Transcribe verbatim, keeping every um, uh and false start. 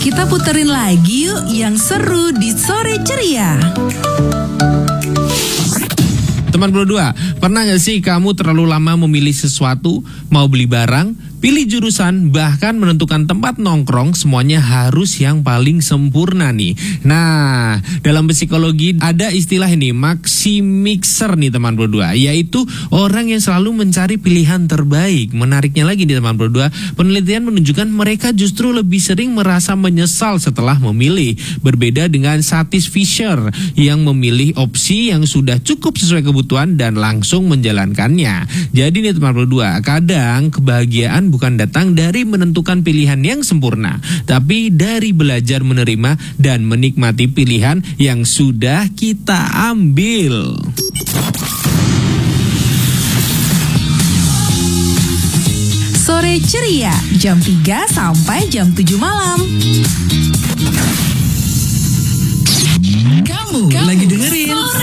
Kita puterin lagi yuk yang seru di Sore Ceria. Teman berdua, pernah gak sih kamu terlalu lama memilih sesuatu, mau beli barang, pilih jurusan, bahkan menentukan tempat nongkrong, semuanya harus yang paling sempurna nih. Nah, dalam psikologi ada istilah ini, maximixer nih teman berdua, yaitu orang yang selalu mencari pilihan terbaik. Menariknya lagi nih teman berdua, penelitian menunjukkan mereka justru lebih sering merasa menyesal setelah memilih. Berbeda dengan Satis Fisher yang memilih opsi yang sudah cukup sesuai kebutuhan dan langsung menjalankannya. Jadi nih teman berdua, kadang kebahagiaan bukan datang dari menentukan pilihan yang sempurna, tapi dari belajar menerima dan menikmati pilihan yang sudah kita ambil. Sore Ceria, jam tiga sampai jam tujuh malam. Kamu, Kamu lagi dengerin